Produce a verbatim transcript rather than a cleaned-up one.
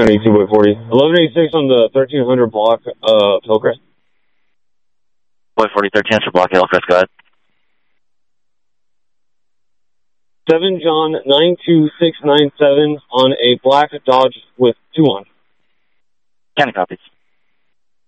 eighty-two by forty. eleven eighty-six on the thirteen hundred block, uh, Hillcrest. Boy forty, thirteen hundred block, Hillcrest, go ahead. seven John nine two six nine seven on a black Dodge with two on. County copies.